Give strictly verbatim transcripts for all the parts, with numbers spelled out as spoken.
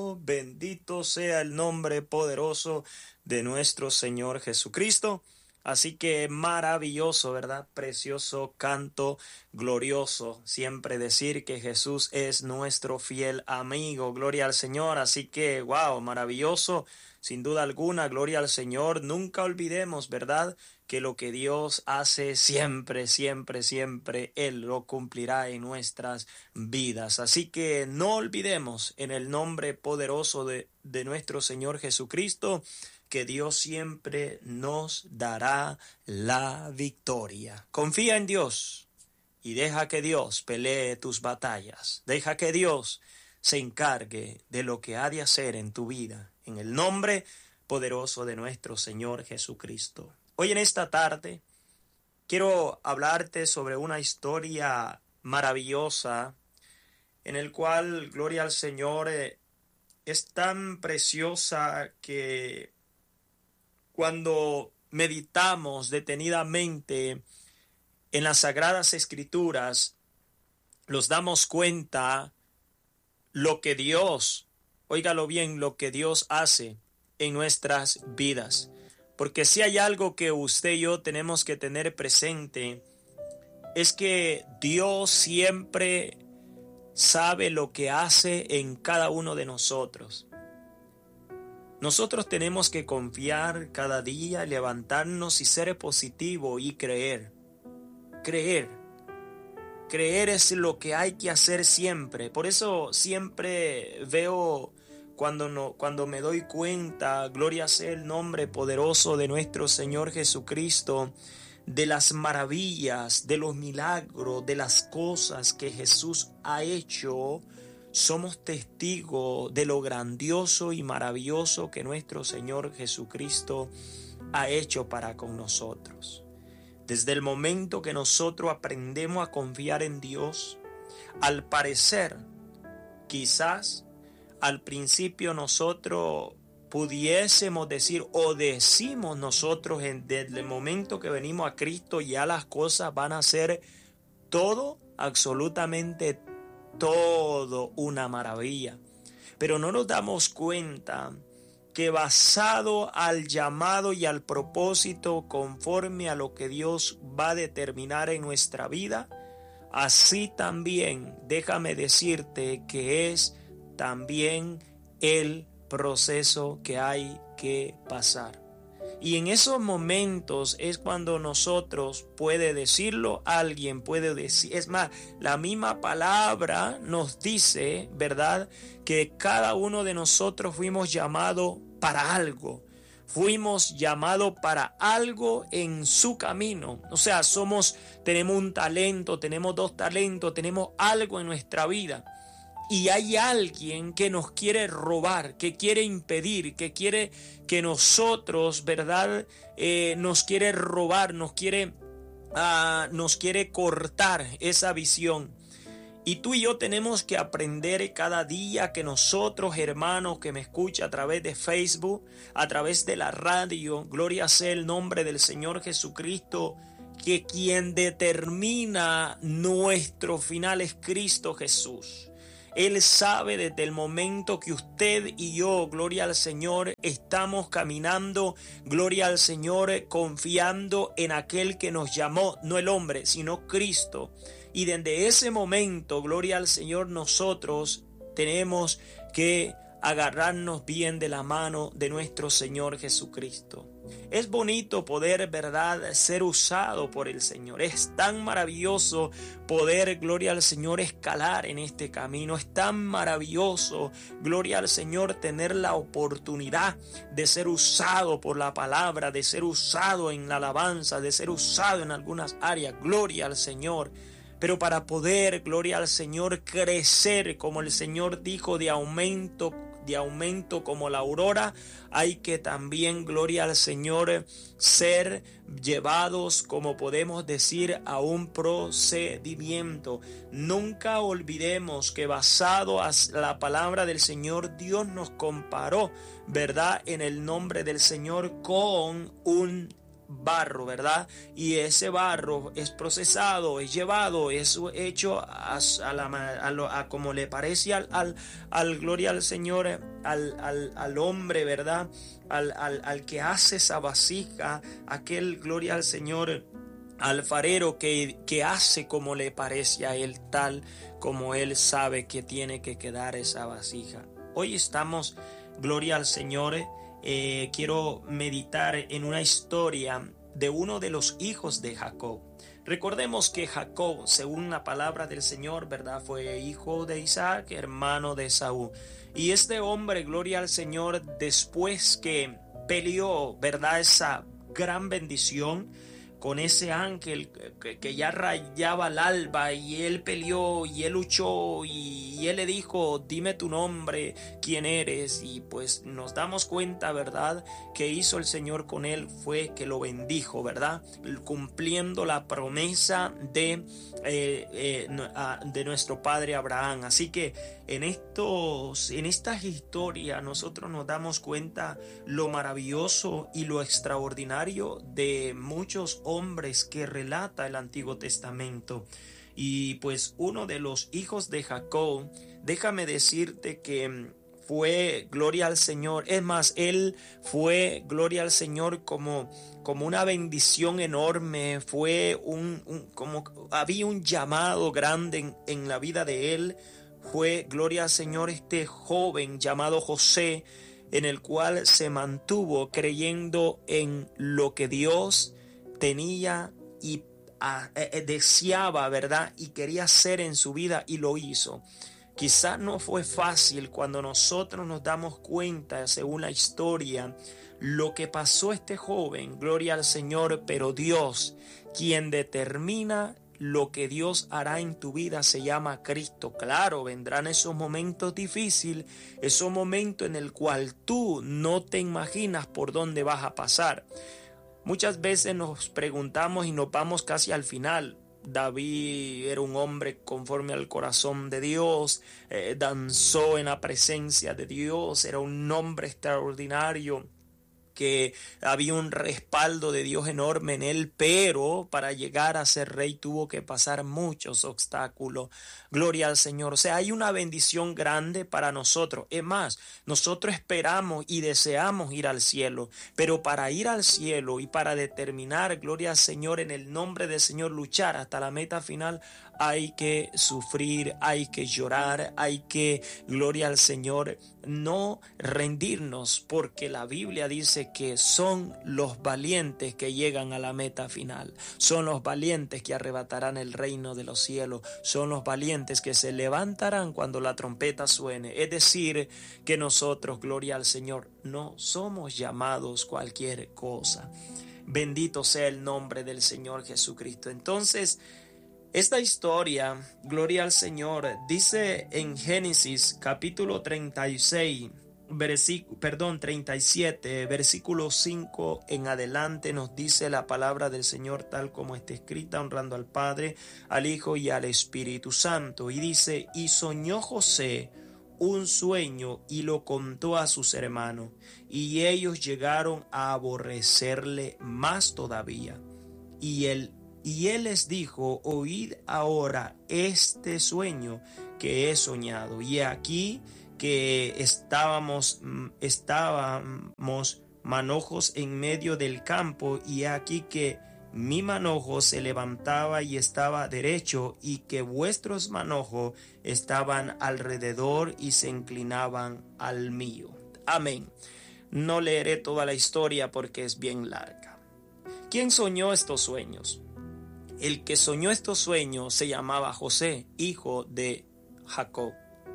Oh, bendito sea el nombre poderoso de nuestro Señor Jesucristo. Así que maravilloso, ¿verdad? Precioso canto, glorioso. Siempre decir que Jesús es nuestro fiel amigo. Gloria al Señor. Así que, wow, maravilloso. Sin duda alguna, gloria al Señor. Nunca olvidemos, ¿verdad?, que lo que Dios hace siempre, siempre, siempre, Él lo cumplirá en nuestras vidas. Así que no olvidemos, en el nombre poderoso de, de nuestro Señor Jesucristo, que Dios siempre nos dará la victoria. Confía en Dios y deja que Dios pelee tus batallas. Deja que Dios se encargue de lo que ha de hacer en tu vida, en el nombre poderoso de nuestro Señor Jesucristo. Hoy en esta tarde quiero hablarte sobre una historia maravillosa en el cual, gloria al Señor, eh, es tan preciosa que cuando meditamos detenidamente en las Sagradas Escrituras, nos damos cuenta lo que Dios, óigalo bien, lo que Dios hace en nuestras vidas. Porque si hay algo que usted y yo tenemos que tener presente, es que Dios siempre sabe lo que hace en cada uno de nosotros. Nosotros tenemos que confiar cada día, levantarnos y ser positivo y creer. Creer. Creer es lo que hay que hacer siempre. Por eso siempre veo, cuando, no, cuando me doy cuenta, gloria sea el nombre poderoso de nuestro Señor Jesucristo, de las maravillas, de los milagros, de las cosas que Jesús ha hecho. Somos testigos de lo grandioso y maravilloso que nuestro Señor Jesucristo ha hecho para con nosotros. Desde el momento que nosotros aprendemos a confiar en Dios, al parecer, quizás al principio nosotros pudiésemos decir o decimos nosotros en, desde el momento que venimos a Cristo ya las cosas van a ser todo, absolutamente todo una maravilla. Pero no nos damos cuenta que basado al llamado y al propósito conforme a lo que Dios va a determinar en nuestra vida, así también déjame decirte que es también el proceso que hay que pasar. Y en esos momentos es cuando nosotros, puede decirlo alguien, puede decir, es más, la misma palabra nos dice, ¿verdad?, que cada uno de nosotros fuimos llamados para algo. Fuimos llamados para algo en su camino. O sea, somos, tenemos un talento, tenemos dos talentos, tenemos algo en nuestra vida. Y hay alguien que nos quiere robar, que quiere impedir, que quiere que nosotros, ¿verdad? Eh, nos quiere robar, nos quiere, uh, nos quiere cortar esa visión. Y tú y yo tenemos que aprender cada día que nosotros, hermanos, que me escuchan a través de Facebook, a través de la radio, gloria sea el nombre del Señor Jesucristo, que quien determina nuestro final es Cristo Jesús. Él sabe desde el momento que usted y yo, gloria al Señor, estamos caminando, gloria al Señor, confiando en aquel que nos llamó, no el hombre, sino Cristo. Y desde ese momento, gloria al Señor, nosotros tenemos que agarrarnos bien de la mano de nuestro Señor Jesucristo. Es bonito poder, verdad, ser usado por el Señor. Es tan maravilloso poder, gloria al Señor, escalar en este camino. Es tan maravilloso, gloria al Señor, tener la oportunidad de ser usado por la palabra, de ser usado en la alabanza, de ser usado en algunas áreas. Gloria al Señor. Pero para poder, gloria al Señor, crecer, como el Señor dijo, de aumento, de aumento como la aurora, hay que también, gloria al Señor, ser llevados, como podemos decir, a un procedimiento. Nunca olvidemos que basado a la palabra del Señor, Dios nos comparó, ¿verdad?, en el nombre del Señor con un barro, ¿verdad? Y ese barro es procesado, es llevado, es hecho a, a, la, a, lo, a como le parece al, al, al gloria al Señor, al, al, al hombre, ¿verdad? Al, al, al que hace esa vasija, aquel gloria al Señor alfarero que, que hace como le parece a él, tal como él sabe que tiene que quedar esa vasija. Hoy estamos, gloria al Señor, eh, quiero meditar en una historia de uno de los hijos de Jacob. Recordemos que Jacob, según la palabra del Señor, ¿verdad?, fue hijo de Isaac, hermano de Esaú. Y este hombre, gloria al Señor, después que peleó, ¿verdad?, esa gran bendición con ese ángel que, que ya rayaba el alba, y él peleó y él luchó y, y él le dijo, dime tu nombre, quién eres, y pues nos damos cuenta, ¿verdad?, que hizo el Señor con él fue que lo bendijo, ¿verdad?, cumpliendo la promesa de, eh, eh, de nuestro padre Abraham. Así que en estos, en estas historias nosotros nos damos cuenta lo maravilloso y lo extraordinario de muchos hombres que relata el Antiguo Testamento. Y pues uno de los hijos de Jacob, déjame decirte que fue, gloria al Señor, es más, él fue, gloria al Señor, como, como una bendición enorme, fue un, un como había un llamado grande en, en la vida de él. Fue, gloria al Señor, este joven llamado José, en el cual se mantuvo creyendo en lo que Dios tenía y a, eh, deseaba, ¿verdad?, y quería hacer en su vida, y lo hizo. Quizás no fue fácil cuando nosotros nos damos cuenta, según la historia, lo que pasó a este joven, gloria al Señor, pero Dios, quien determina lo que Dios hará en tu vida, se llama Cristo. Claro, vendrán esos momentos difíciles, esos momentos en el cual tú no te imaginas por dónde vas a pasar. Muchas veces nos preguntamos y nos vamos casi al final. David era un hombre conforme al corazón de Dios, eh, danzó en la presencia de Dios, era un hombre extraordinario, que había un respaldo de Dios enorme en él, pero para llegar a ser rey tuvo que pasar muchos obstáculos. Gloria al Señor. O sea, hay una bendición grande para nosotros. Es más, nosotros esperamos y deseamos ir al cielo, pero para ir al cielo y para determinar, gloria al Señor, en el nombre del Señor, luchar hasta la meta final, hay que sufrir, hay que llorar, hay que, gloria al Señor, no rendirnos, porque la Biblia dice que son los valientes que llegan a la meta final, son los valientes que arrebatarán el reino de los cielos, son los valientes que se levantarán cuando la trompeta suene. Es decir, que nosotros, gloria al Señor, no somos llamados cualquier cosa. Bendito sea el nombre del Señor Jesucristo. Entonces, esta historia, gloria al Señor, dice en Génesis capítulo treinta y seis, versículo, perdón, treinta y siete, versículo cinco en adelante, nos dice la palabra del Señor tal como está escrita, honrando al Padre, al Hijo y al Espíritu Santo. Y dice, y soñó José un sueño y lo contó a sus hermanos, y ellos llegaron a aborrecerle más todavía. Y él Y él les dijo, oíd ahora este sueño que he soñado. Y aquí que estábamos, estábamos manojos en medio del campo, y aquí que mi manojo se levantaba y estaba derecho, y que vuestros manojos estaban alrededor y se inclinaban al mío. Amén. No leeré toda la historia porque es bien larga. ¿Quién soñó estos sueños? El que soñó estos sueños se llamaba José, hijo de Jacob.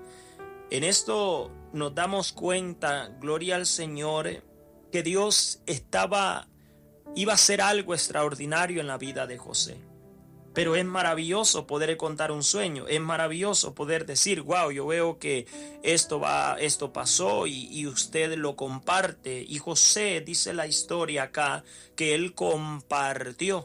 En esto nos damos cuenta, gloria al Señor, que Dios estaba, iba a hacer algo extraordinario en la vida de José. Pero es maravilloso poder contar un sueño, es maravilloso poder decir, wow, yo veo que esto va, esto pasó y, y usted lo comparte. Y José, dice la historia acá, que él compartió.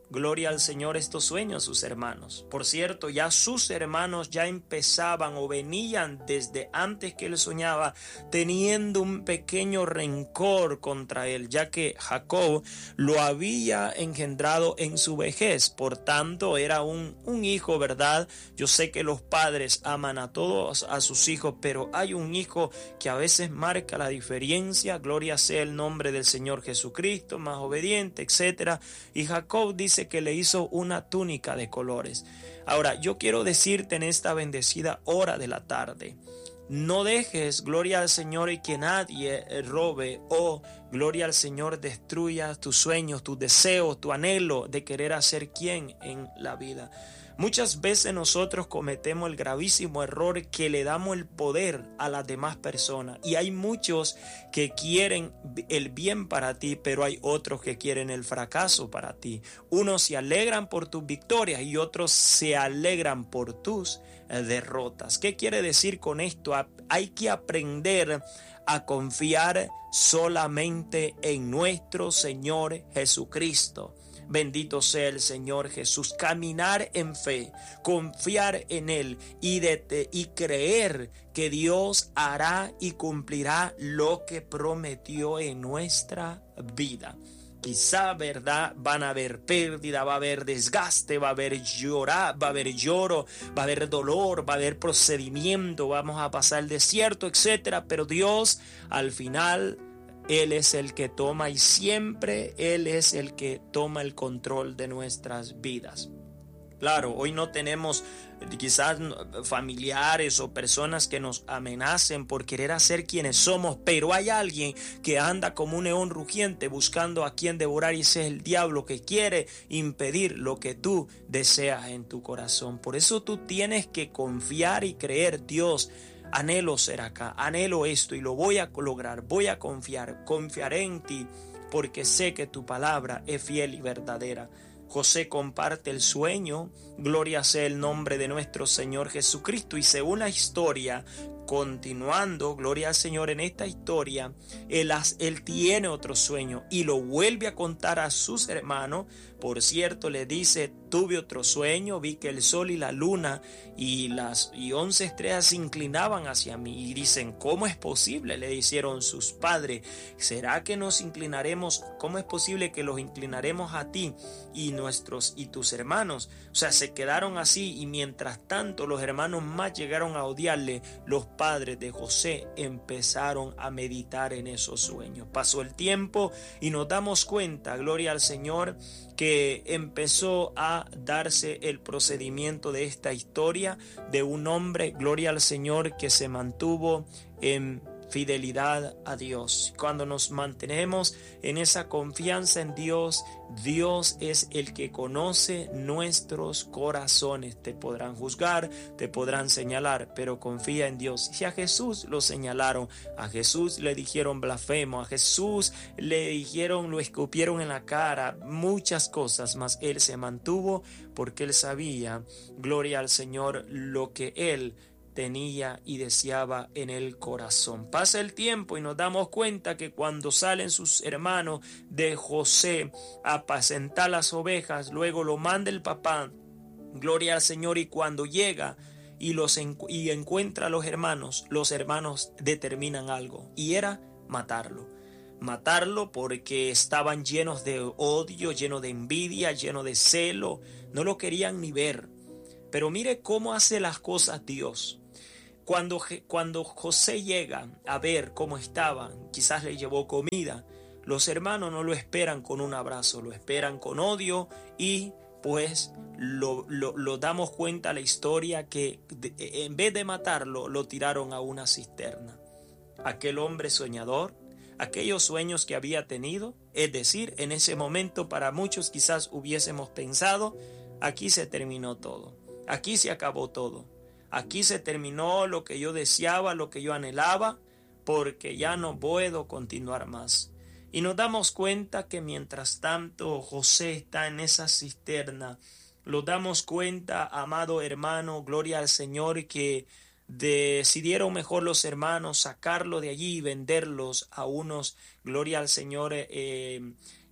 gloria al Señor, estos sueños sus hermanos. Por cierto, ya sus hermanos ya empezaban o venían desde antes que él soñaba teniendo un pequeño rencor contra él, ya que Jacob lo había engendrado en su vejez. Por tanto, era un, un hijo, ¿verdad? Yo sé que los padres aman a todos a sus hijos, pero hay un hijo que a veces marca la diferencia. Gloria sea el nombre del Señor Jesucristo, más obediente, etcétera. Y Jacob dice que le hizo una túnica de colores. Ahora, yo quiero decirte en esta bendecida hora de la tarde, no dejes, gloria al Señor, y que nadie robe o, gloria al Señor, destruya tus sueños, tus deseos, tu anhelo de querer hacer quien en la vida. Muchas veces nosotros cometemos el gravísimo error que le damos el poder a las demás personas, y hay muchos que quieren el bien para ti, pero hay otros que quieren el fracaso para ti. Unos se alegran por tus victorias y otros se alegran por tus derrotas. ¿Qué quiere decir con esto? Hay que aprender a confiar solamente en nuestro Señor Jesucristo. Bendito sea el Señor Jesús. Caminar en fe, confiar en Él y, de, y creer que Dios hará y cumplirá lo que prometió en nuestra vida. Quizá, ¿verdad? Van a haber pérdida, va a haber desgaste, va a haber llorar, va a haber lloro, va a haber dolor, va a haber procedimiento, vamos a pasar el desierto, etcétera. Pero Dios, al final, Él es el que toma, y siempre Él es el que toma el control de nuestras vidas. Claro, hoy no tenemos quizás familiares o personas que nos amenacen por querer hacer quienes somos, pero hay alguien que anda como un león rugiente buscando a quien devorar, y ese es el diablo que quiere impedir lo que tú deseas en tu corazón. Por eso tú tienes que confiar y creer. Dios, anhelo ser acá, anhelo esto y lo voy a lograr, voy a confiar, confiaré en ti porque sé que tu palabra es fiel y verdadera. José comparte el sueño, gloria sea el nombre de nuestro Señor Jesucristo, y según la historia, continuando, gloria al Señor, en esta historia, él, él tiene otro sueño y lo vuelve a contar a sus hermanos. Por cierto, le dice: tuve otro sueño, vi que el sol y la luna y las y once estrellas se inclinaban hacia mí. Y dicen: ¿cómo es posible? Le dijeron sus padres: ¿será que nos inclinaremos? ¿Cómo es posible que los inclinaremos a ti y nuestros y tus hermanos? O sea, se quedaron así, y mientras tanto los hermanos más llegaron a odiarle. Los padres de José empezaron a meditar en esos sueños. Pasó el tiempo y nos damos cuenta, gloria al Señor, que empezó a darse el procedimiento de esta historia de un hombre, gloria al Señor, que se mantuvo en fidelidad a Dios. Cuando nos mantenemos en esa confianza en Dios, Dios es el que conoce nuestros corazones. Te podrán juzgar, te podrán señalar, pero confía en Dios. Si a Jesús lo señalaron, a Jesús le dijeron blasfemo, a Jesús le dijeron, lo escupieron en la cara, muchas cosas, mas Él se mantuvo porque Él sabía, gloria al Señor, lo que Él tenía y deseaba en el corazón. Pasa el tiempo y nos damos cuenta que cuando salen sus hermanos de José a apacentar las ovejas, luego lo manda el papá, gloria al Señor, y cuando llega y los encu- y encuentra a los hermanos, los hermanos determinan algo, y era matarlo. Matarlo porque estaban llenos de odio, llenos de envidia, llenos de celo, no lo querían ni ver. Pero mire cómo hace las cosas Dios. Cuando, cuando José llega a ver cómo estaban, quizás le llevó comida, los hermanos no lo esperan con un abrazo, lo esperan con odio, y pues lo, lo, lo damos cuenta la historia que de, en vez de matarlo, lo tiraron a una cisterna. Aquel hombre soñador, aquellos sueños que había tenido, es decir, en ese momento para muchos quizás hubiésemos pensado: aquí se terminó todo, aquí se acabó todo. Aquí se terminó lo que yo deseaba, lo que yo anhelaba, porque ya no puedo continuar más. Y nos damos cuenta que mientras tanto José está en esa cisterna, nos damos cuenta, amado hermano, gloria al Señor, que decidieron mejor los hermanos sacarlo de allí y venderlos a unos, gloria al Señor, eh,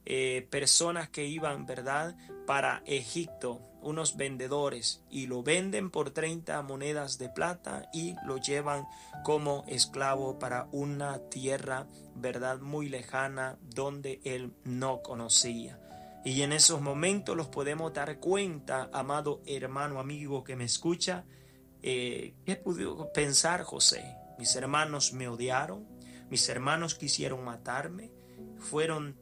eh, personas que iban, ¿verdad?, para Egipto, unos vendedores, y lo venden por treinta monedas de plata y lo llevan como esclavo para una tierra, ¿verdad?, muy lejana donde él no conocía. Y en esos momentos los podemos dar cuenta, amado hermano, amigo que me escucha, eh, ¿qué pudo pensar José? Mis hermanos me odiaron, mis hermanos quisieron matarme, fueron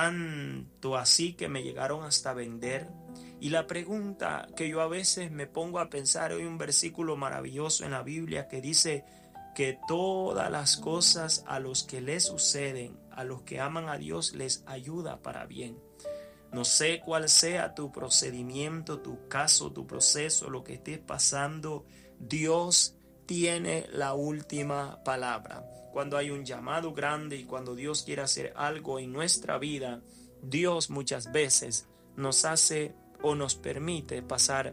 tanto así que me llegaron hasta vender. Y la pregunta que yo a veces me pongo a pensar, hay un versículo maravilloso en la Biblia que dice que todas las cosas a los que les suceden, a los que aman a Dios, les ayuda para bien. No sé cuál sea tu procedimiento, tu caso, tu proceso, lo que estés pasando, Dios tiene la última palabra. Cuando hay un llamado grande y cuando Dios quiere hacer algo en nuestra vida, Dios muchas veces nos hace o nos permite pasar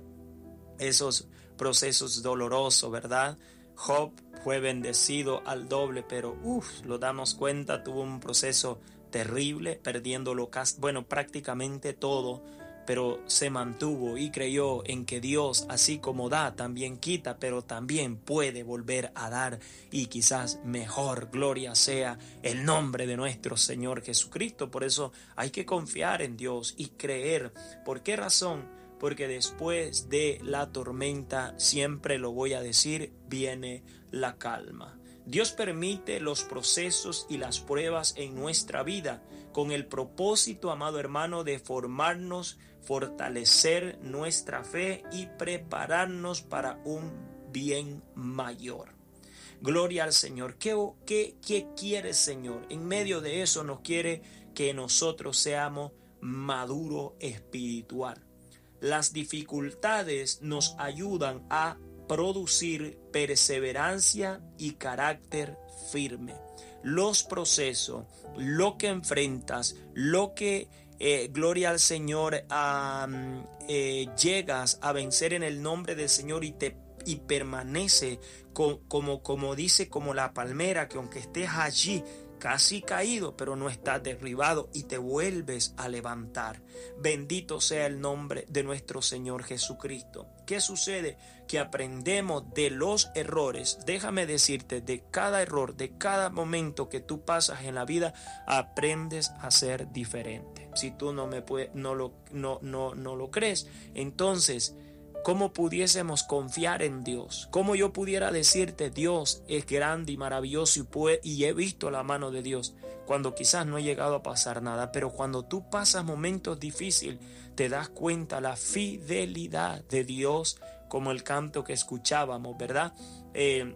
esos procesos dolorosos, ¿verdad? Job fue bendecido al doble, pero uff, lo damos cuenta, tuvo un proceso terrible, perdiéndolo casi, bueno, prácticamente todo, pero se mantuvo y creyó en que Dios, así como da, también quita, pero también puede volver a dar, y quizás mejor. Gloria sea el nombre de nuestro Señor Jesucristo. Por eso hay que confiar en Dios y creer. ¿Por qué razón? Porque después de la tormenta, siempre lo voy a decir, viene la calma. Dios permite los procesos y las pruebas en nuestra vida con el propósito, amado hermano, de formarnos, fortalecer nuestra fe y prepararnos para un bien mayor. Gloria al Señor. ¿Qué, qué, qué quiere, Señor? En medio de eso nos quiere que nosotros seamos maduros espiritual. Las dificultades nos ayudan a producir perseverancia y carácter firme. Los procesos, lo que enfrentas, lo que, eh, gloria al Señor, um, eh, llegas a vencer en el nombre del Señor y te y permanece co- como, como dice, como la palmera, que aunque estés allí casi caído, pero no estás derribado y te vuelves a levantar. Bendito sea el nombre de nuestro Señor Jesucristo. ¿Qué sucede? Que aprendemos de los errores. Déjame decirte, de cada error, de cada momento que tú pasas en la vida, aprendes a ser diferente. Si tú no me puedes, no lo, no, no, no lo crees, entonces, ¿cómo pudiésemos confiar en Dios? ¿Cómo yo pudiera decirte Dios es grande y maravilloso y, puede, y he visto la mano de Dios cuando quizás no he llegado a pasar nada? Pero cuando tú pasas momentos difíciles, te das cuenta la fidelidad de Dios, como el canto que escuchábamos, ¿verdad? Eh,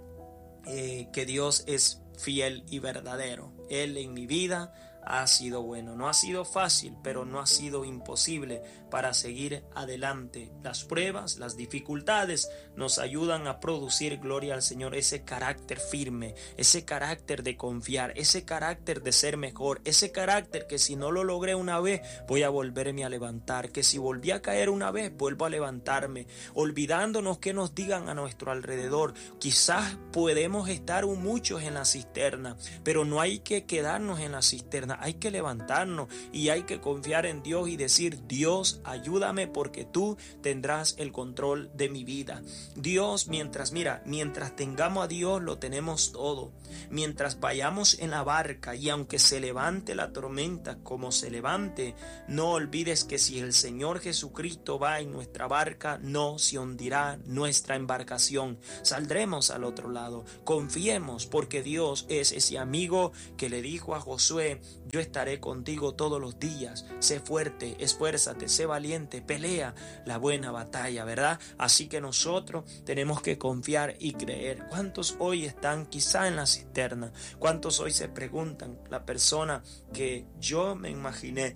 eh, que Dios es fiel y verdadero. Él en mi vida ha sido bueno. No ha sido fácil, pero no ha sido imposible para seguir adelante. Las pruebas, las dificultades nos ayudan a producir, gloria al Señor, ese carácter firme, ese carácter de confiar, ese carácter de ser mejor, ese carácter que si no lo logré una vez, voy a volverme a levantar, que si volví a caer una vez, vuelvo a levantarme, olvidándonos que nos digan a nuestro alrededor. Quizás podemos estar muchos en la cisterna, pero no hay que quedarnos en la cisterna. Hay que levantarnos y hay que confiar en Dios y decir: Dios, ayúdame porque tú tendrás el control de mi vida. Dios, mientras, mira, mientras tengamos a Dios, lo tenemos todo. Mientras vayamos en la barca y aunque se levante la tormenta como se levante, no olvides que si el Señor Jesucristo va en nuestra barca, no se hundirá nuestra embarcación. Saldremos al otro lado. Confiemos porque Dios es ese amigo que le dijo a Josué: yo estaré contigo todos los días. Sé fuerte, esfuérzate, sé valiente, pelea la buena batalla, ¿verdad? Así que nosotros tenemos que confiar y creer. ¿Cuántos hoy están quizá en la cisterna? ¿Cuántos hoy se preguntan? La persona que yo me imaginé,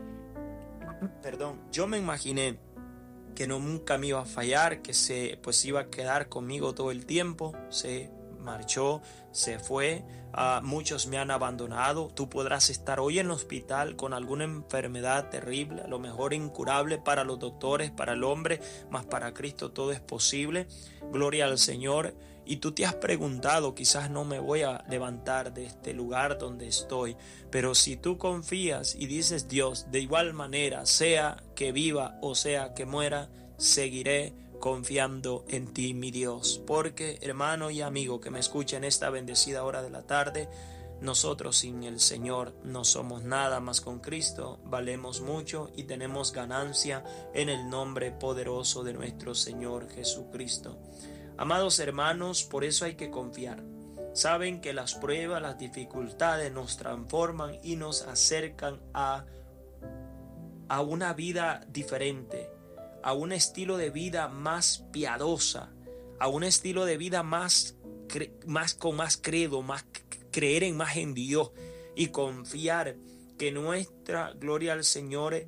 perdón, yo me imaginé que no nunca me iba a fallar, que se pues iba a quedar conmigo todo el tiempo, se marchó, se fue. Uh, muchos me han abandonado. Tú podrás estar hoy en el hospital con alguna enfermedad terrible, a lo mejor incurable para los doctores, para el hombre, mas para Cristo todo es posible. Gloria al Señor. Y tú te has preguntado, quizás no me voy a levantar de este lugar donde estoy, pero si tú confías y dices, Dios, de igual manera, sea que viva o sea que muera, seguiré confiando en ti, mi Dios. Porque, hermano y amigo que me escucha en esta bendecida hora de la tarde, nosotros sin el Señor no somos nada, más con Cristo valemos mucho y tenemos ganancia en el nombre poderoso de nuestro Señor Jesucristo. Amados hermanos, por eso hay que confiar. Saben que las pruebas, las dificultades nos transforman y nos acercan a, a una vida diferente, a un estilo de vida más piadosa, a un estilo de vida más, más con más credo, más creer en más en Dios y confiar que nuestra gloria al Señor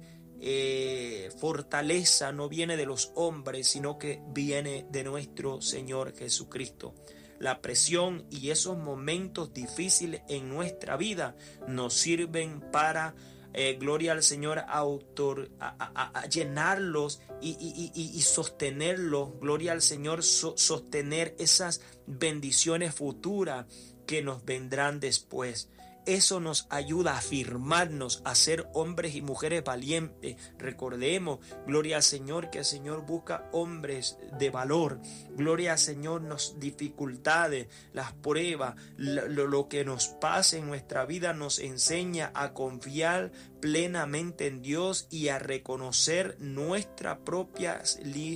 Eh, fortaleza no viene de los hombres, sino que viene de nuestro Señor Jesucristo. La presión y esos momentos difíciles en nuestra vida nos sirven para, eh, gloria al Señor, a, autor, a, a, a llenarlos y, y, y, y sostenerlos, gloria al Señor, so, sostener esas bendiciones futuras que nos vendrán después. Eso nos ayuda a afirmarnos, a ser hombres y mujeres valientes. Recordemos, gloria al Señor, que el Señor busca hombres de valor. Gloria al Señor, las dificultades, las pruebas, lo, lo que nos pasa en nuestra vida nos enseña a confiar plenamente en Dios y a reconocer nuestras propias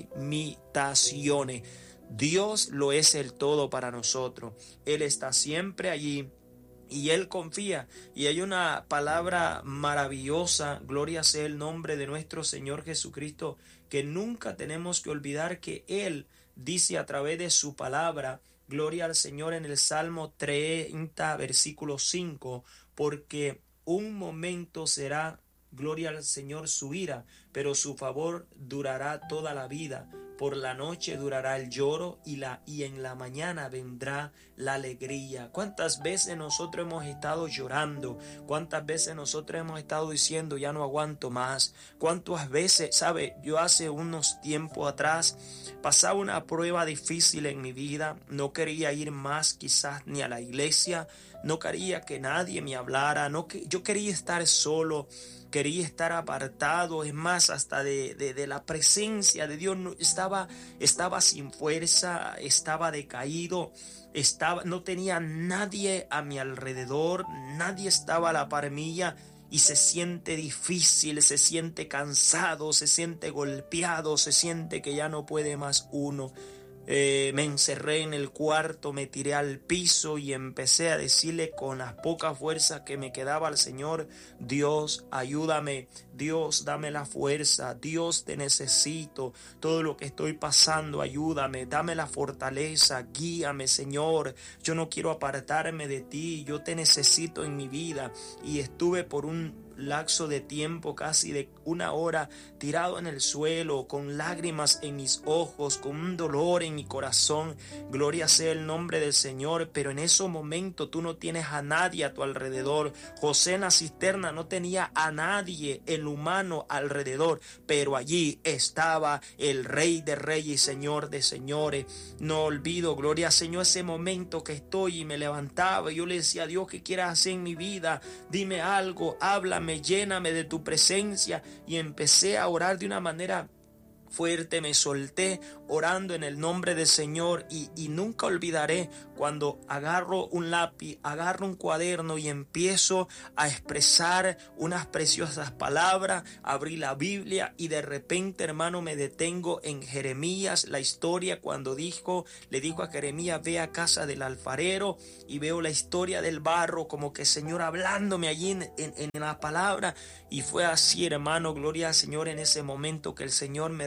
limitaciones. Dios lo es el todo para nosotros. Él está siempre allí. Y Él confía, y hay una palabra maravillosa, gloria sea el nombre de nuestro Señor Jesucristo, que nunca tenemos que olvidar que Él dice a través de su palabra, gloria al Señor, en el Salmo treinta, versículo cinco, porque un momento será, gloria al Señor, su ira, pero su favor durará toda la vida. Por la noche durará el lloro y, la, y en la mañana vendrá la alegría. ¿Cuántas veces nosotros hemos estado llorando? ¿Cuántas veces nosotros hemos estado diciendo ya no aguanto más? ¿Cuántas veces, sabe, yo hace unos tiempos atrás pasaba una prueba difícil en mi vida? No quería ir más quizás ni a la iglesia. No quería que nadie me hablara. No, que, yo quería estar solo. Quería estar apartado, es más, hasta de, de, de la presencia de Dios. No, estaba, estaba sin fuerza, estaba decaído, estaba, no tenía nadie a mi alrededor, nadie estaba a la par mía. Y se siente difícil, se siente cansado, se siente golpeado, se siente que ya no puede más uno. Eh, me encerré en el cuarto, me tiré al piso y empecé a decirle con las pocas fuerzas que me quedaba al Señor: Dios, ayúdame, Dios, dame la fuerza, Dios, te necesito, todo lo que estoy pasando, ayúdame, dame la fortaleza, guíame, Señor, yo no quiero apartarme de ti, yo te necesito en mi vida. Y estuve por un lapso de tiempo, casi de una hora, tirado en el suelo, con lágrimas en mis ojos, con un dolor en mi corazón. Gloria sea el nombre del Señor. Pero en ese momento tú no tienes a nadie a tu alrededor. José en la cisterna no tenía a nadie, el humano, alrededor, pero allí estaba el Rey de Reyes y Señor de Señores. No olvido, gloria al Señor, ese momento que estoy y me levantaba y yo le decía a Dios: ¿qué quieres hacer en mi vida? Dime algo, háblame, lléname de tu presencia. Y empecé a orar de una manera fuerte, me solté orando en el nombre del Señor. Y, y nunca olvidaré cuando agarro un lápiz, agarro un cuaderno y empiezo a expresar unas preciosas palabras. Abrí la Biblia y de repente, hermano, me detengo en Jeremías, la historia cuando dijo, le dijo a Jeremías: ve a casa del alfarero. Y veo la historia del barro, como que el Señor hablándome allí en, en, en la palabra. Y fue así, hermano, gloria al Señor, en ese momento que el Señor me da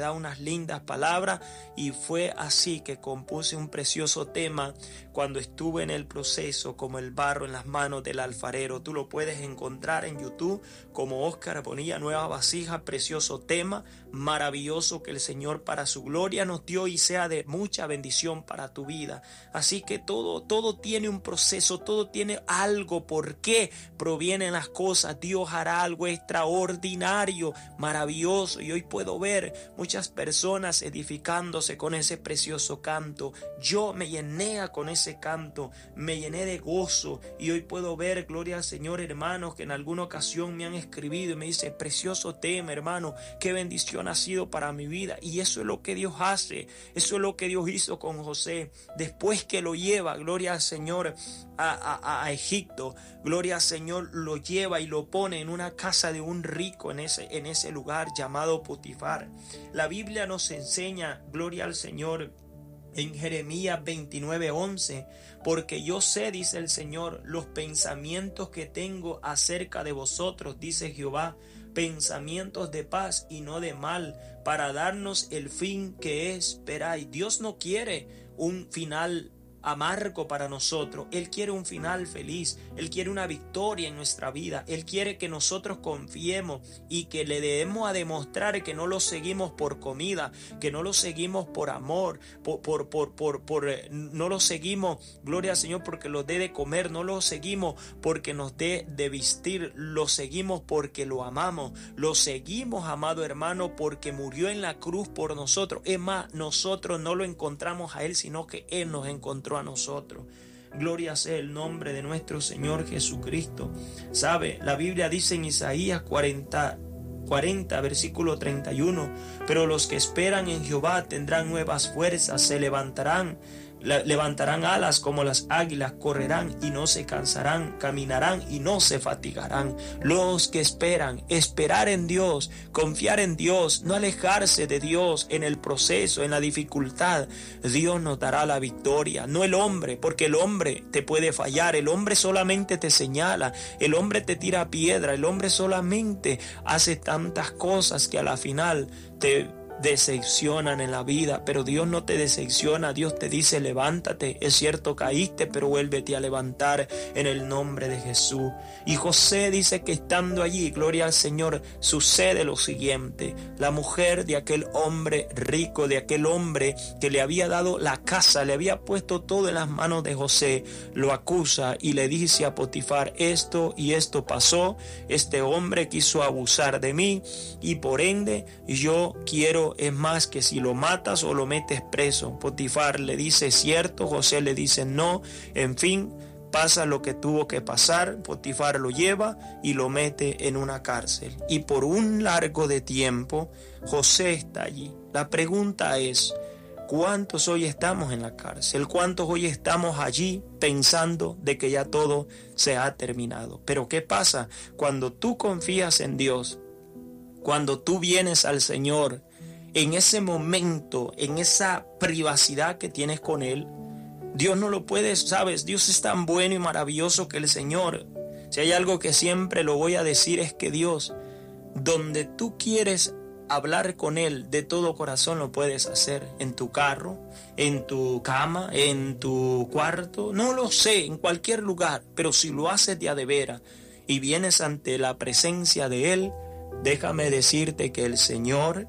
da unas lindas palabras, y fue así que compuse un precioso tema cuando estuve en el proceso, como el barro en las manos del alfarero. Tú lo puedes encontrar en YouTube como Oscar Bonilla, Nueva Vasija, precioso tema, maravilloso, que el Señor para su gloria nos dio y sea de mucha bendición para tu vida. Así que todo, todo tiene un proceso, todo tiene algo, por qué provienen las cosas. Dios hará algo extraordinario, maravilloso, y hoy puedo ver muchas personas edificándose con ese precioso canto. Yo me llené con ese canto, me llené de gozo, y hoy puedo ver, gloria al Señor, hermanos que en alguna ocasión me han escribido y me dicen: precioso tema, hermano, qué bendición ha sido para mi vida. Y eso es lo que Dios hace, eso es lo que Dios hizo con José, después que lo lleva, gloria al Señor, a, a, a Egipto, gloria al Señor, lo lleva y lo pone en una casa de un rico en ese, en ese lugar llamado Potifar. La Biblia nos enseña, gloria al Señor, en Jeremías veintinueve once: porque yo sé, dice el Señor, los pensamientos que tengo acerca de vosotros, dice Jehová, pensamientos de paz y no de mal, para darnos el fin que esperáis. Dios no quiere un final amargo para nosotros, Él quiere un final feliz, Él quiere una victoria en nuestra vida, Él quiere que nosotros confiemos y que le debemos a demostrar que no lo seguimos por comida, que no lo seguimos por amor, por, por, por, por, por no lo seguimos, gloria al Señor, porque lo dé de comer, no lo seguimos porque nos dé de vestir, lo seguimos porque lo amamos, lo seguimos, amado hermano, porque murió en la cruz por nosotros. Es más, nosotros no lo encontramos a Él, sino que Él nos encontró a nosotros. Gloria sea el nombre de nuestro Señor Jesucristo. Sabe, la Biblia dice en Isaías cuarenta, cuarenta versículo treinta y uno: pero los que esperan en Jehová tendrán nuevas fuerzas, se levantarán levantarán alas como las águilas, correrán y no se cansarán, caminarán y no se fatigarán. Los que esperan, esperar en Dios, confiar en Dios, no alejarse de Dios en el proceso, en la dificultad. Dios nos dará la victoria, no el hombre, porque el hombre te puede fallar, el hombre solamente te señala, el hombre te tira piedra, el hombre solamente hace tantas cosas que a la final te decepcionan en la vida, pero Dios no te decepciona. Dios te dice: levántate, es cierto, caíste, pero vuélvete a levantar en el nombre de Jesús. Y José dice que estando allí, gloria al Señor, sucede lo siguiente: la mujer de aquel hombre rico, de aquel hombre que le había dado la casa, le había puesto todo en las manos de José, lo acusa y le dice a Potifar: esto y esto pasó, este hombre quiso abusar de mí y por ende yo quiero, es más, que si lo matas o lo metes preso. Potifar le dice cierto, José le dice no, en fin, pasa lo que tuvo que pasar. Potifar lo lleva y lo mete en una cárcel, y por un largo de tiempo José está allí. La pregunta es: ¿cuántos hoy estamos en la cárcel? ¿Cuántos hoy estamos allí pensando de que ya todo se ha terminado? Pero ¿qué pasa cuando tú confías en Dios? Cuando tú vienes al Señor, en ese momento, en esa privacidad que tienes con Él, Dios no lo puede, sabes, Dios es tan bueno y maravilloso que el Señor, si hay algo que siempre lo voy a decir, es que Dios, donde tú quieres hablar con Él de todo corazón, lo puedes hacer. En tu carro, en tu cama, en tu cuarto, no lo sé, en cualquier lugar. Pero si lo haces de a de veras y vienes ante la presencia de Él, déjame decirte que el Señor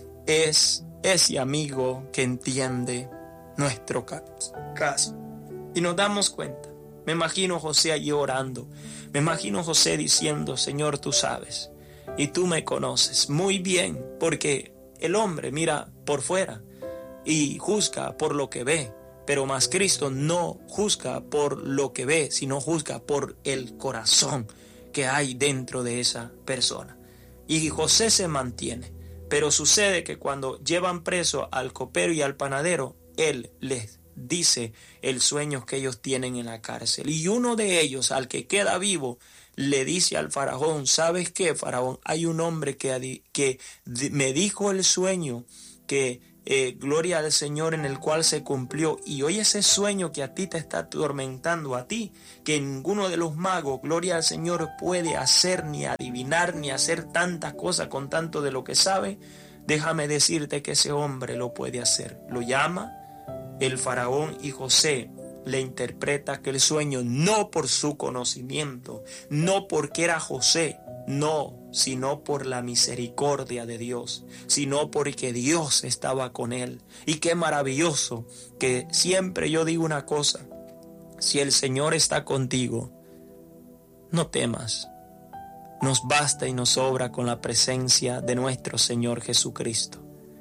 es ese amigo que entiende nuestro caso. Y nos damos cuenta. Me imagino José allí orando. Me imagino José diciendo: Señor, tú sabes y tú me conoces muy bien, porque el hombre mira por fuera y juzga por lo que ve, pero más Cristo no juzga por lo que ve, sino juzga por el corazón que hay dentro de esa persona. Y José se mantiene, pero sucede que cuando llevan preso al copero y al panadero, él les dice el sueño que ellos tienen en la cárcel. Y uno de ellos, al que queda vivo, le dice al faraón: ¿sabes qué, faraón? Hay un hombre que, que me dijo el sueño, que eh, gloria al Señor, en el cual se cumplió. Y hoy ese sueño que a ti te está atormentando, a ti, que ninguno de los magos, gloria al Señor, puede hacer, ni adivinar, ni hacer tantas cosas con tanto de lo que sabe. déjame decirte que ese hombre lo puede hacer. Lo llama el faraón y José le interpreta aquel sueño no por su conocimiento, no porque era José, no, sino por la misericordia de Dios, sino porque Dios estaba con él. Y qué maravilloso que siempre yo digo una cosa: si el Señor está contigo, no temas. Nos basta y nos sobra con la presencia de nuestro Señor Jesucristo.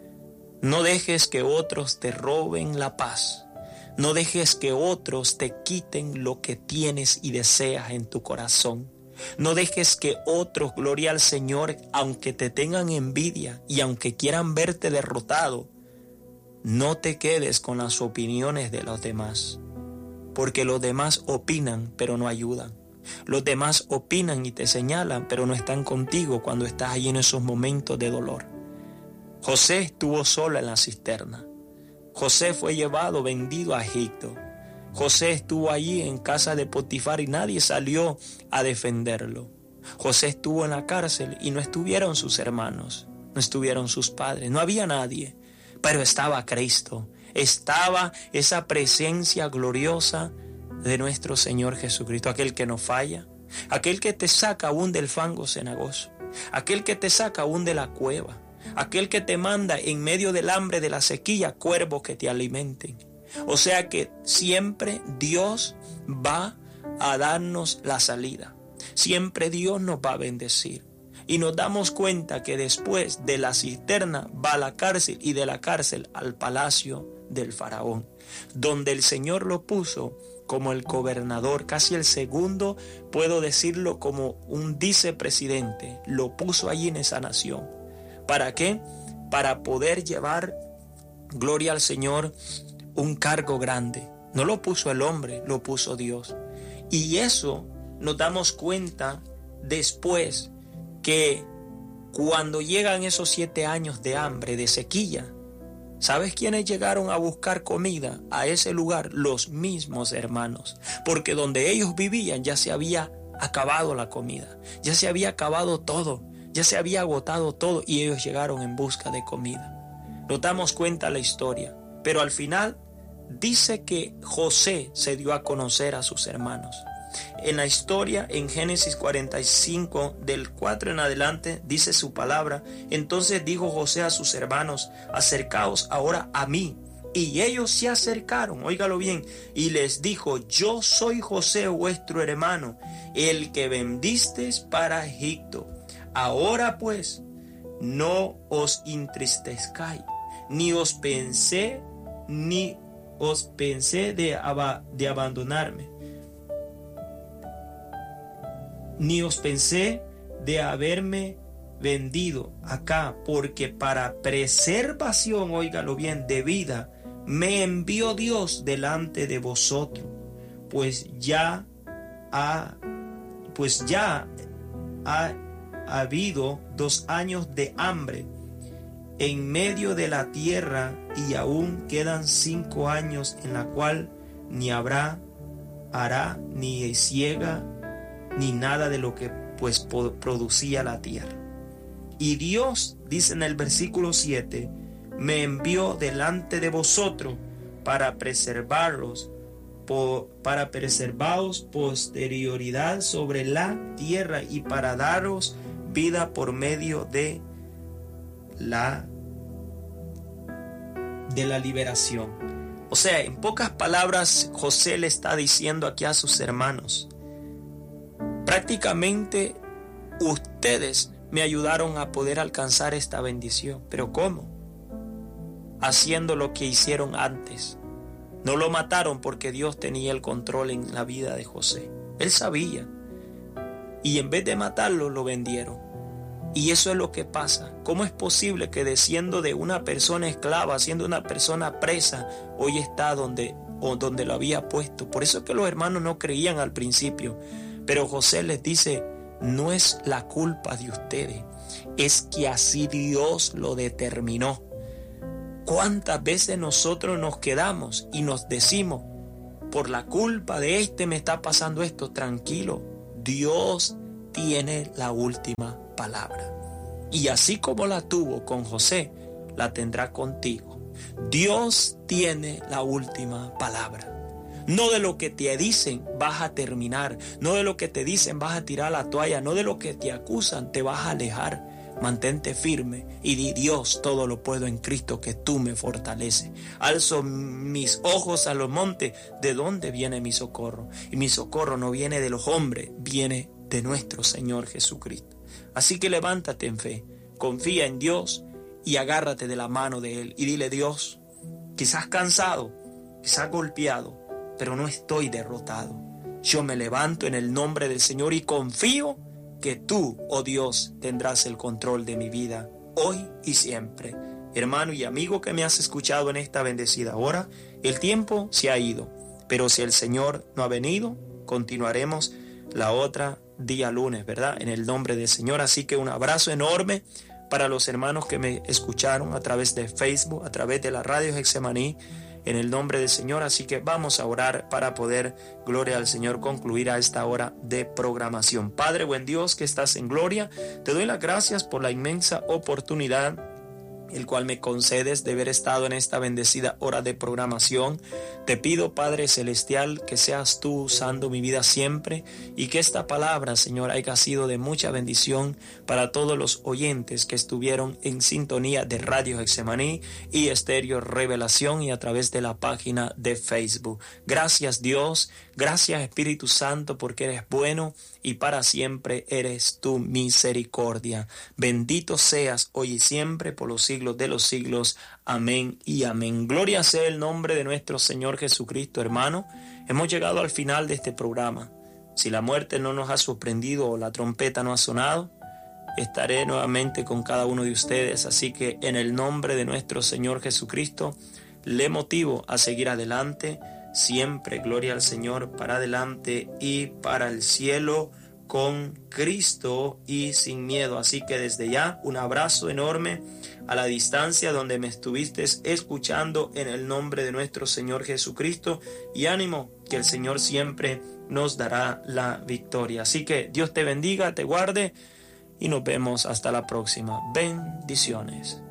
No dejes que otros te roben la paz. No dejes que otros te quiten lo que tienes y deseas en tu corazón. No dejes que otros, gloria al Señor, aunque te tengan envidia y aunque quieran verte derrotado, no te quedes con las opiniones de los demás. Porque los demás opinan, pero no ayudan. Los demás opinan y te señalan, pero no están contigo cuando estás ahí en esos momentos de dolor. José estuvo solo en la cisterna. José fue llevado, vendido a Egipto. José estuvo allí en casa de Potifar y nadie salió a defenderlo. José estuvo en la cárcel y no estuvieron sus hermanos, no estuvieron sus padres, no había nadie, pero estaba Cristo, estaba esa presencia gloriosa de nuestro Señor Jesucristo, aquel que no falla, aquel que te saca aún del fango cenagoso, aquel que te saca aún de la cueva, aquel que te manda en medio del hambre, de la sequía, cuervos que te alimenten. O sea que siempre Dios va a darnos la salida. Siempre Dios nos va a bendecir. Y nos damos cuenta que después de la cisterna va a la cárcel y de la cárcel al palacio del faraón, donde el Señor lo puso como el gobernador, casi el segundo, puedo decirlo, como un vicepresidente. Lo puso allí en esa nación. ¿Para qué? Para poder llevar, gloria al Señor, un cargo grande. No lo puso el hombre, lo puso Dios. Y eso nos damos cuenta después, que cuando llegan esos siete años de hambre, de sequía, ¿sabes quiénes llegaron a buscar comida a ese lugar? Los mismos hermanos. Porque donde ellos vivían ya se había acabado la comida, ya se había acabado todo, ya se había agotado todo y ellos llegaron en busca de comida. Nos damos cuenta de la historia. Pero al final dice que José se dio a conocer a sus hermanos. En la historia, en Génesis cuarenta y cinco, del cuatro en adelante, dice su palabra: entonces dijo José a sus hermanos: acercaos ahora a mí. Y ellos se acercaron, óigalo bien, y les dijo: yo soy José, vuestro hermano, el que vendisteis para Egipto. Ahora pues, no os entristezcáis, ni os pensé ni os pensé de, ab- de abandonarme, ni os pensé de haberme vendido acá, porque para preservación, óigalo bien, de vida, me envió Dios delante de vosotros, pues ya ha, pues ya ha habido dos años de hambre en medio de la tierra, y aún quedan cinco años en la cual ni habrá, hará, ni siega, ni nada de lo que pues producía la tierra. Y Dios, dice en el versículo siete, me envió delante de vosotros para preservarlos, por, para preservaros posterioridad sobre la tierra y para daros vida por medio de la de la liberación. O sea, en pocas palabras, José le está diciendo aquí a sus hermanos: prácticamente ustedes me ayudaron a poder alcanzar esta bendición. ¿Pero cómo? Haciendo lo que hicieron antes. No lo mataron porque Dios tenía el control en la vida de José. Él sabía. Y en vez de matarlo, lo vendieron. Y eso es lo que pasa. ¿Cómo es posible que de siendo de una persona esclava, siendo una persona presa, hoy está donde, o donde lo había puesto? Por eso es que los hermanos no creían al principio. Pero José les dice: no es la culpa de ustedes, es que así Dios lo determinó. ¿Cuántas veces nosotros nos quedamos y nos decimos: por la culpa de este me está pasando esto? Tranquilo, Dios tiene la última palabra. Y así como la tuvo con José, la tendrá contigo. Dios tiene la última palabra. No de lo que te dicen vas a terminar, no de lo que te dicen vas a tirar la toalla, no de lo que te acusan te vas a alejar. Mantente firme y di: Dios, todo lo puedo en Cristo que tú me fortaleces. Alzo mis ojos a los montes, ¿de dónde viene mi socorro? Y mi socorro no viene de los hombres, viene de nuestro Señor Jesucristo. Así que levántate en fe, confía en Dios y agárrate de la mano de Él y dile: Dios, quizás cansado, quizás golpeado, pero no estoy derrotado. Yo me levanto en el nombre del Señor y confío que tú, oh Dios, tendrás el control de mi vida hoy y siempre. Hermano y amigo que me has escuchado en esta bendecida hora, el tiempo se ha ido, pero si el Señor no ha venido, continuaremos la otra día lunes, ¿verdad? En el nombre del Señor. Así que un abrazo enorme para los hermanos que me escucharon a través de Facebook, a través de la radio Getsemaní, en el nombre del Señor. Así que vamos a orar para poder, gloria al Señor, concluir a esta hora de programación. Padre, buen Dios que estás en gloria, te doy las gracias por la inmensa oportunidad el cual me concedes de haber estado en esta bendecida hora de programación. Te pido, Padre Celestial, que seas tú usando mi vida siempre y que esta palabra, Señor, haya sido de mucha bendición para todos los oyentes que estuvieron en sintonía de Radio Getsemaní y Estéreo Revelación y a través de la página de Facebook. Gracias, Dios. Gracias, Espíritu Santo, porque eres bueno y para siempre eres tu misericordia. Bendito seas hoy y siempre por los siglos de los siglos. Amén y amén. Gloria sea el nombre de nuestro Señor Jesucristo, hermano. Hemos llegado al final de este programa. Si la muerte no nos ha sorprendido o la trompeta no ha sonado, estaré nuevamente con cada uno de ustedes. Así que en el nombre de nuestro Señor Jesucristo, le motivo a seguir adelante. Siempre, gloria al Señor, para adelante y para el cielo con Cristo y sin miedo. Así que desde ya, un abrazo enorme a la distancia donde me estuviste escuchando en el nombre de nuestro Señor Jesucristo. Y ánimo, que el Señor siempre nos dará la victoria. Así que Dios te bendiga, te guarde y nos vemos hasta la próxima. Bendiciones.